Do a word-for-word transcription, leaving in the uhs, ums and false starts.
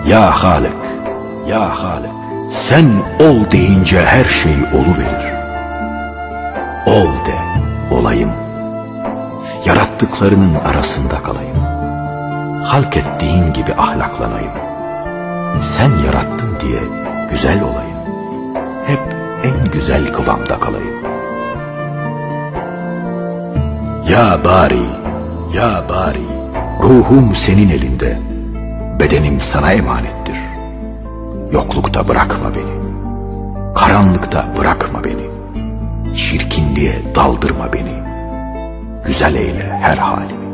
Ya Halık, ya Halık, sen ol deyince her şey oluverir. Ol de, olayım. Yarattıklarının arasında kalayım. Halk ettiğin gibi ahlaklanayım. Sen yarattın diye güzel olayım. Hep en güzel kıvamda kalayım. Ya bari, ya bari, ruhum senin elinde, bedenim sana emanettir. Yoklukta bırakma beni, karanlıkta bırakma beni, çirkinliğe daldırma beni, güzel eyle her halimi.